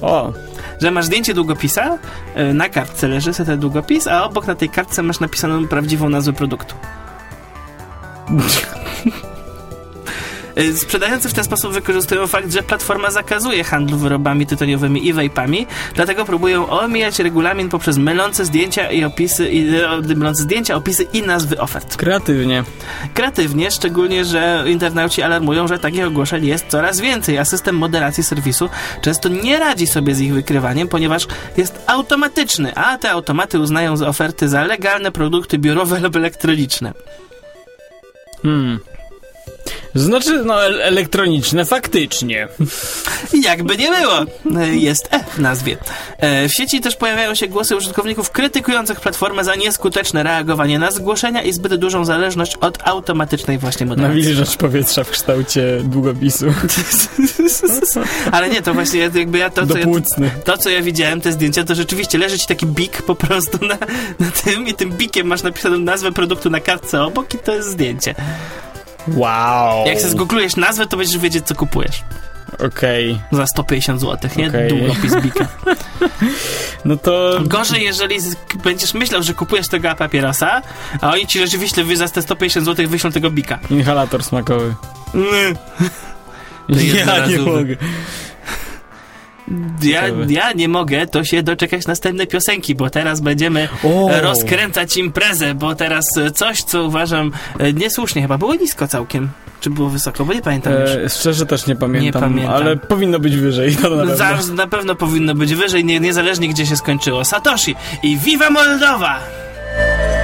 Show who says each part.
Speaker 1: O!
Speaker 2: Że masz zdjęcie długopisa, na kartce leży sobie ten długopis, a obok na tej kartce masz napisaną prawdziwą nazwę produktu. Sprzedający w ten sposób wykorzystują fakt, że platforma zakazuje handlu wyrobami tytoniowymi i vapami, dlatego próbują omijać regulamin poprzez mylące zdjęcia, opisy i nazwy ofert. Kreatywnie, szczególnie, że internauci alarmują, że takich ogłoszeń jest coraz więcej, a system moderacji serwisu często nie radzi sobie z ich wykrywaniem, ponieważ jest automatyczny, a te automaty uznają za oferty za legalne produkty biurowe lub elektroniczne.
Speaker 1: Znaczy, elektroniczne faktycznie.
Speaker 2: Jakby nie było. Jest w nazwie. W sieci też pojawiają się głosy użytkowników krytykujących platformę za nieskuteczne reagowanie na zgłoszenia i zbyt dużą zależność od automatycznej właśnie moderacji.
Speaker 1: Nawilżacz powietrza w kształcie długopisu.
Speaker 2: Ale nie, to właśnie jakby to, co ja widziałem, te zdjęcia, to rzeczywiście leży ci taki bik po prostu na tym i tym bikiem masz napisaną nazwę produktu na kartce obok i to jest zdjęcie.
Speaker 1: Wow.
Speaker 2: Jak sobie zgooglujesz nazwę, to będziesz wiedzieć, co kupujesz.
Speaker 1: Okej.
Speaker 2: Za 150 zł, nie? Długopis bika.
Speaker 1: No to...
Speaker 2: Gorzej, jeżeli będziesz myślał, że kupujesz tego papierosa, a oni ci rzeczywiście za te 150 zł wyślą tego bika.
Speaker 1: Inhalator smakowy.
Speaker 2: Ja nie mogę. Ja nie mogę, to się doczekać następnej piosenki, bo teraz będziemy rozkręcać imprezę, bo teraz coś, co uważam niesłusznie chyba. Było nisko całkiem. Czy było wysoko? Bo nie pamiętam już.
Speaker 1: Szczerze też nie pamiętam, ale powinno być wyżej.
Speaker 2: Na pewno powinno być wyżej, niezależnie gdzie się skończyło. Satoshi i Viva Moldova!